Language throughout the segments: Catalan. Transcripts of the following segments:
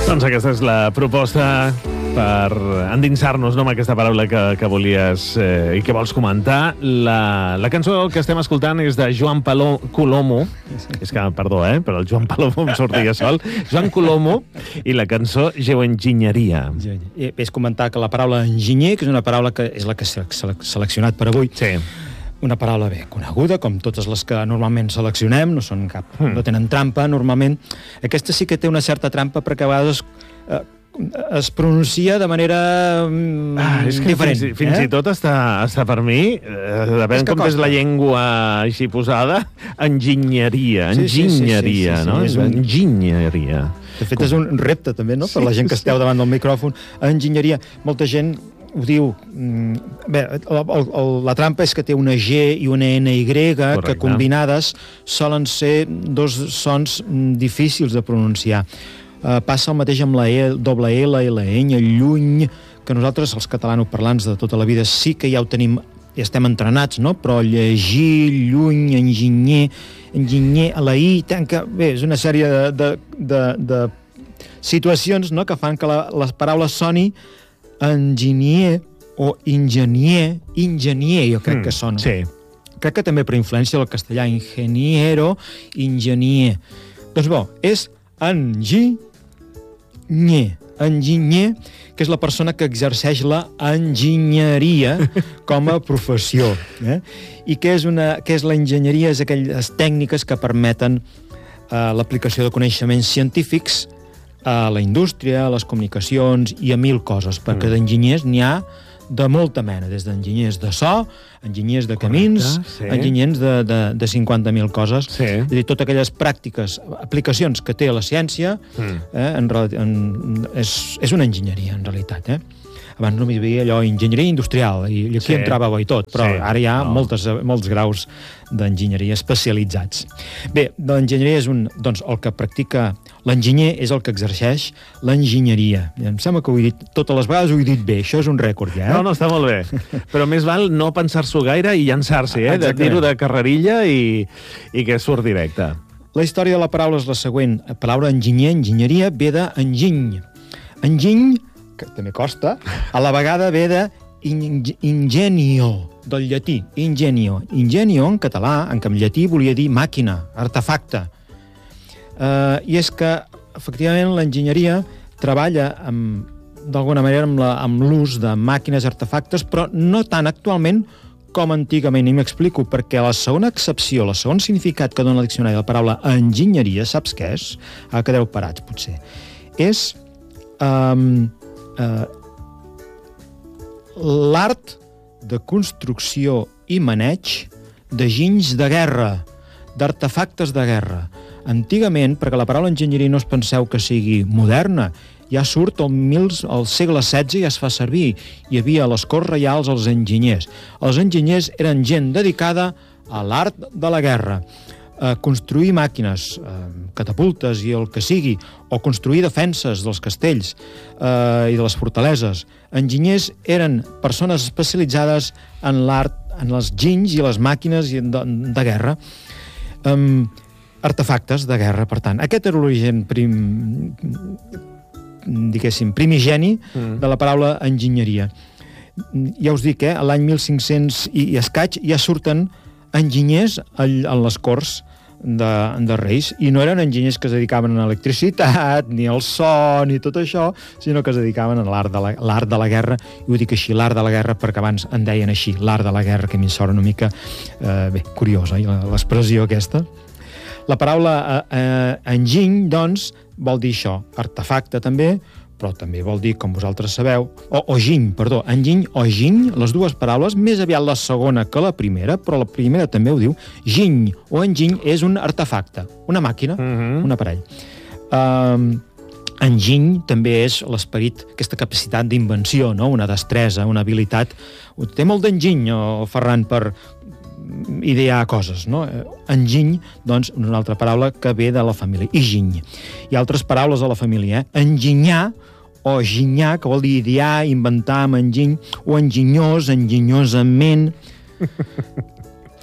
Doncs aquesta és la proposta per endinsar-nos amb aquesta paraula que volies i que vols comentar. La cançó que estem escoltant és de Joan Colomo. És que, perdó, però el Joan Palomo em sortia sol. Joan Colomo i la cançó Geoenginyeria. És comentar que la paraula enginyer, que és una paraula que és la que s'ha seleccionat per avui, sí. Una paraula bé coneguda, com totes les que normalment seleccionem, no tenen trampa, normalment. Aquesta sí que té una certa trampa perquè a vegades es pronuncia de manera diferent. Fins i tot està per mi, depèn com és la llengua així posada, enginyeria, no? Enginyeria. De fet, és un repte, també, no?, per la gent que esteu davant del micròfon. Enginyeria, molta gent ho diu... Bé, la trampa és que té una G i una NY que combinades solen ser dos sons difícils de pronunciar. Passa el mateix amb la doble L i la ñ, lluny, que nosaltres, els catalanoparlants de tota la vida, sí que ja ho tenim, ja estem entrenats, no? Però llegir, lluny, enginyer, a la I, tanca... Bé, és una sèrie de situacions, no?, que fan que les paraules soni enginyer o enginyer, jo crec que sona. Sí. Crec que també per influència del castellà, ingeniero, enginyer. Doncs bo, és enginyer, que és la persona que exerceix la enginyeria com a professió. I què és l'enginyeria? És aquelles tècniques que permeten l'aplicació de coneixements científics a la indústria, a les comunicacions i a 1000 coses, perquè d'enginyers n'hi ha de molta mena, des d'enginyers de so, enginyers de camins, enginyers de 50.000 coses. És a dir, totes aquelles pràctiques, aplicacions que té la ciència, és una enginyeria, en realitat. Abans només hi havia allò, enginyeria industrial, i aquí entrava bo i tot, però ara hi ha molts graus d'enginyeria especialitzats. Bé, l'enginyeria és doncs el que practica... L'enginyer és el que exerceix l'enginyeria. Em sembla que ho he dit totes les vegades, ho he dit bé. Això és un rècord, ja. No, està molt bé. Però més val no pensar-s'ho gaire i llançar-s'hi, de dir-ho de carrerilla i que surt directe. La història de la paraula és la següent. La paraula enginyer, enginyeria, ve d'enginy. Enginy, que també costa, a la vegada ve de ingenio, del llatí, ingenio. Ingenio, en català, en llatí, volia dir màquina, artefacte. I és que, efectivament, l'enginyeria treballa d'alguna manera amb l'ús de màquines, artefactes, però no tant actualment com antigament. I m'explico, perquè la segona accepció, el segon significat que dona el diccionari de la paraula enginyeria, saps què és? Quedeu parats, potser. És l'art de construcció i maneig de ginys de guerra, d'artefactes de guerra. Antigament, perquè la paraula enginyeria no us penseu que sigui moderna, ja surt al segle XVI i ja es fa servir. Hi havia a les corts reials els enginyers. Els enginyers eren gent dedicada a l'art de la guerra. Construir màquines, catapultes i el que sigui, o construir defenses dels castells i de les fortaleses. Enginyers eren persones especialitzades en l'art, en els ginys i les màquines de guerra. Artefactes de guerra, per tant. Aquest era l'origen primigeni de la paraula enginyeria. Ja us dic, l'any 1500 i escaig ja surten enginyers a les corts de reis, i no eren enginyers que es dedicaven a l'electricitat, ni al so, ni tot això, sinó que es dedicaven a l'art de la guerra, i ho dic així, l'art de la guerra, perquè abans en deien així, l'art de la guerra, que a mi em sona una mica, curiosa, l'expressió aquesta. La paraula enginy, doncs, vol dir això, artefacte també, però també vol dir, com vosaltres sabeu, enginy o giny, les dues paraules, més aviat la segona que la primera, però la primera també ho diu, giny o enginy és un artefacte, una màquina, un aparell. Enginy també és l'esperit, aquesta capacitat d'invenció, no? Una destresa, una habilitat. Té molt d'enginy, Ferran, per idear coses, no? Enginy, doncs, una altra paraula que ve de la família, iginy. Hi ha altres paraules de la família, enginyar o ginyar, que vol dir idear, inventar amb enginy, o enginyós, enginyosament.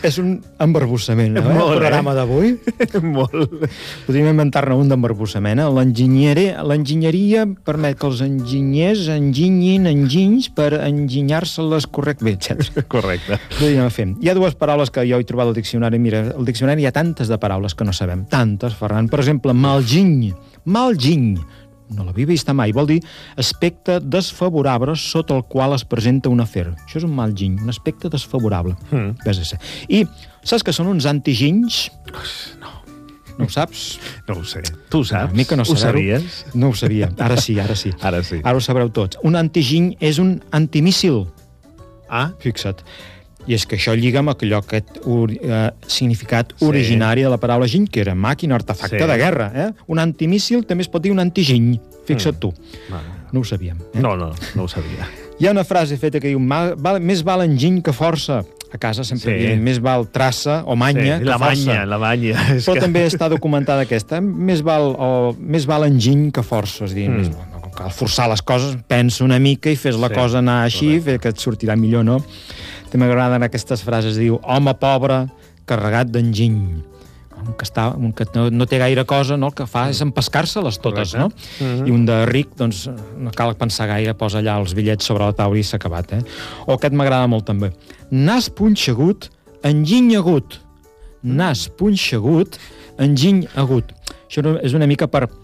És un embarbussament, el programa d'avui. Molt. Podríem inventar-ne un d'embarbussament. L'enginyeria permet que els enginyers enginyin enginys per enginyar-se-les correctament, etc. Correcte. Podríem fer. Hi ha dues paraules que jo he trobat al diccionari. Mira, al diccionari hi ha tantes de paraules que no sabem. Tantes, Ferran. Per exemple, malginy. Malginy. No l'havia vist mai. Vol dir aspecte desfavorable sota el qual es presenta un afer. Això és un mal giny, un aspecte desfavorable. I saps que són uns antiginys? No. No ho saps? No ho sé. Tu ho saps? Una mica no ho saber-ho. sabies? No ho sabia. Ara sí. Ara sí. Ara ho sabreu tots. Un antiginy és un antimíssil. Ah? Fixa't. I és que això lliga amb aquest significat originari de la paraula giny, que era màquina, artefacte de guerra. Un antimíssil també es pot dir un antiginy. Fixa't tu. No ho sabíem. No ho sabia. Hi ha una frase feta que diu més val enginy que força. A casa sempre diem més val traça o manya que força. La manya. Però també està documentada aquesta. Més val enginy que força. És a dir, no cal forçar les coses, pensa una mica i fes la cosa anar així, que et sortirà millor, no? També m'agraden aquestes frases, diu, home pobre carregat d'enginy. Un que no té gaire cosa, no? El que fa és empescar-se-les totes, no? I un de ric, doncs, no cal pensar gaire, posa allà els bitllets sobre la taula i s'ha acabat, O aquest m'agrada molt, també. Nas punxegut, enginy agut. Nas punxegut, enginy agut. Això és una mica per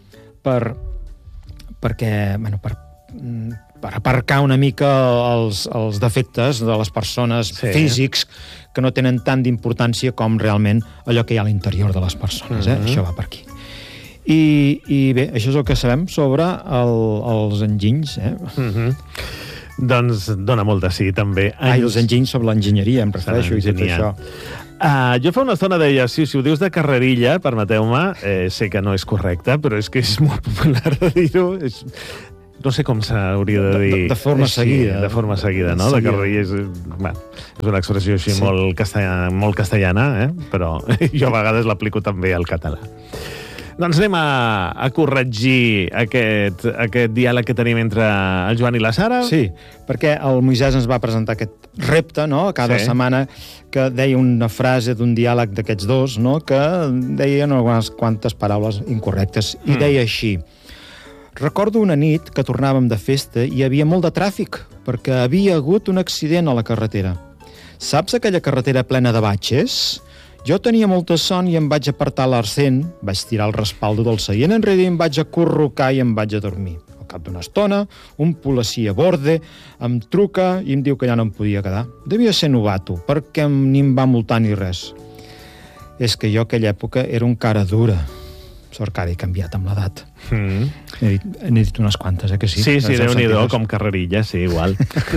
aparcar una mica els defectes de les persones físics que no tenen tant d'importància com realment allò que hi ha a l'interior de les persones. Això va per aquí. I bé, això és el que sabem sobre els enginys. Doncs dona molt de sí, també. Els enginys sobre l'enginyeria, em refereixo, i tot això. Jo fa una estona deia, si ho dius de carrerilla, permeteu-me, sé que no és correcte, però és que és molt popular de dir-ho. No sé com s'hauria de dir... De forma seguida. De forma seguida, no? De carrerilla és una expressió així molt castellana, però jo a vegades l'aplico també al català. Doncs anem a corregir aquest diàleg que tenim entre el Joan i la Sara. Sí, perquè el Moisès ens va presentar aquest repte, no?, cada setmana, que deia una frase d'un diàleg d'aquests dos, no?, que deia unes quantes paraules incorrectes, i deia així: recordo una nit que tornàvem de festa i hi havia molt de tràfic, perquè havia hagut un accident a la carretera. Saps aquella carretera plena de batxes? Jo tenia molta son i em vaig apartar l'arcent, vaig tirar el respaldo del seient enrere i em vaig acurrucar i em vaig a dormir. Al cap d'una estona, un policia a borde em truca i em diu que ja no em podia quedar. Devia ser novato, perquè ni em va multar ni res. És que jo aquella època era un cara dura. Sort que ara he canviat amb l'edat. N'he dit unes quantes, que sí? Sí, Déu-n'hi-do, com carrerilla, sí, igual.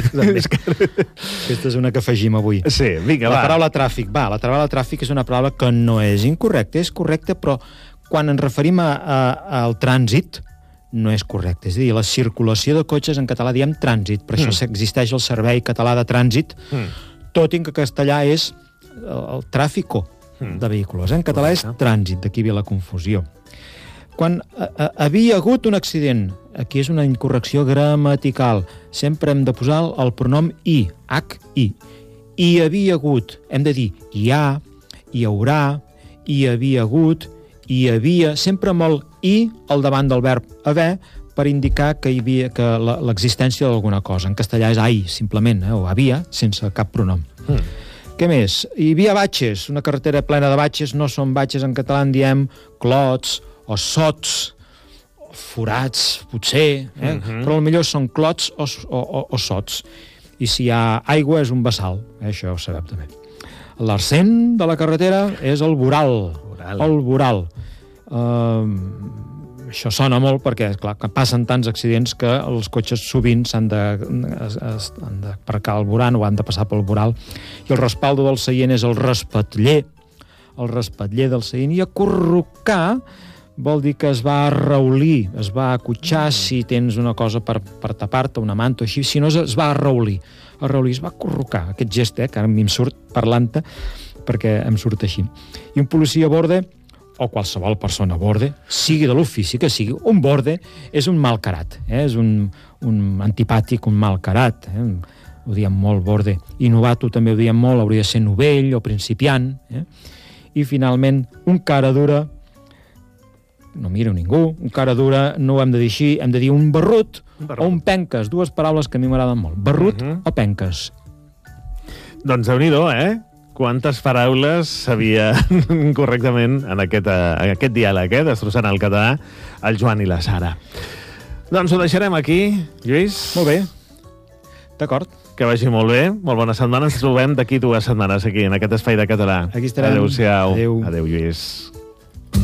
Aquesta és una que afegim avui. Sí, vinga, va. La paraula tràfic, la paraula tràfic és una paraula que no és incorrecta, és correcta, però quan ens referim al trànsit, no és correcte. És a dir, la circulació de cotxes en català diem trànsit, per això existeix el Servei Català de Trànsit, tot i que en castellà és el tràfico de vehicles. En català és trànsit, d'aquí ve la confusió. Quan havia hagut un accident, aquí és una incorrecció gramatical. Sempre hem de posar el pronom i, h-i. Hi havia hagut, hem de dir hi ha, hi haurà, hi havia hagut, hi havia, sempre amb el i al davant del verb haver, per indicar que hi havia l'existència d'alguna cosa. En castellà és ai, simplement, o havia, sense cap pronom. Què més? Hi havia batxes, una carretera plena de batxes, no són batxes en català, en diem clots o sots, o forats, potser, però potser són clots o sots. I si hi ha aigua és un bassal, això ho sabem també. L'arcent de la carretera és el voral. El voral. Això sona molt perquè, clar, que passen tants accidents que els cotxes sovint s'han d'aparcar al volant o han de passar pel voral. I el respaldo del seient és el respatller del seient. I acurrucar vol dir que es va arraulir, es va acotxar si tens una cosa per tapar-te, una manta o així, si no es va arraulir, es va acurrucar, aquest gest, que ara a mi em surt parlant-te, perquè em surt així. I un policia a borde, o qualsevol persona a borde, sigui de l'ofici que sigui, un borde és un malcarat, és un antipàtic, un malcarat, ho diem molt borde. I novato també ho diem molt, hauria de ser novell o principiant. I finalment, un cara dura, no miro ningú, un cara dura no ho hem de dir així, hem de dir un barrut o un penques, dues paraules que a mi m'agraden molt. Barrut o penques. Doncs déu-n'hi-do, Quantes paraules sabia correctament en aquest diàleg, destrossant el català, el Joan i la Sara. Doncs ho deixarem aquí, Lluís. Molt bé. D'acord. Que vagi molt bé, molt bona setmana. Ens trobem d'aquí 2 setmanes aquí, en aquest espai de català. Aquí estarem. Adéu-siau. Adéu. Adéu, Lluís.